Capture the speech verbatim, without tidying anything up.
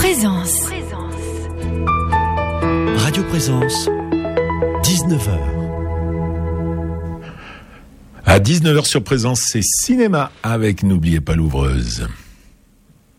Présence. Radio Présence, dix-neuf heures. À dix-neuf heures sur Présence, c'est cinéma avec N'oubliez pas l'ouvreuse.